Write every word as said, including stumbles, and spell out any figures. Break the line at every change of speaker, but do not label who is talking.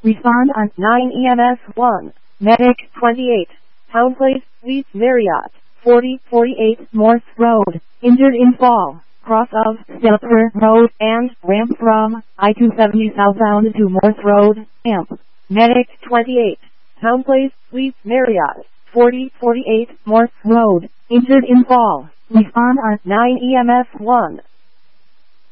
Respond on nine E M S one. Medic twenty-eight. Town Place, Suites Marriott, forty forty-eight Morse Road. Injured in fall. Cross of Stelper Road and ramp from I two seventy southbound to Morse Road. Amp. Medic twenty-eight. Town Place, Suites Marriott, forty forty-eight Morse Road. Injured in fall. Respond on nine E M S one.